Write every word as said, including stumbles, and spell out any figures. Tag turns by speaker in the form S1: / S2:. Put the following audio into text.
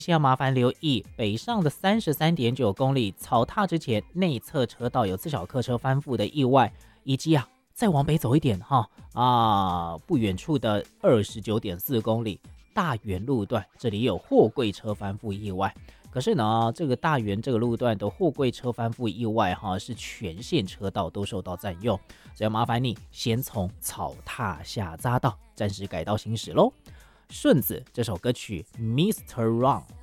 S1: 先要麻烦留意北上的三十三点九公里草踏之前内侧车道有自小客车翻覆的意外，以及啊再往北走一点哈啊不远处的二十九点四公里大园路段，这里有货柜车翻覆意外。可是呢，这个大园这个路段的货柜车翻覆意外哈，是全线车道都受到占用，所以麻烦你先从草踏下匝道暂时改道行驶喽。顺子这首歌曲 Mister Wrong